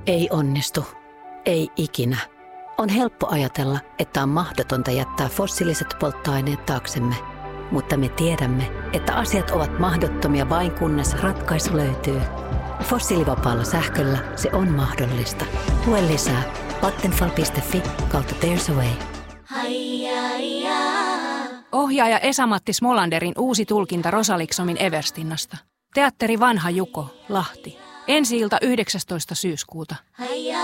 Ei onnistu. Ei ikinä. On helppo ajatella, että on mahdotonta jättää fossiiliset polttoaineet taaksemme. Mutta me tiedämme, että asiat ovat mahdottomia vain kunnes ratkaisu löytyy. Fossiilivapaalla sähköllä se on mahdollista. Lue lisää vattenfall.fi/There's a Way. Ohjaaja Esa-Matti Smolanderin uusi tulkinta Rosaliksomin Everstinnasta. Teatteri Vanha Juko, Lahti. Ensi-ilta 19. syyskuuta.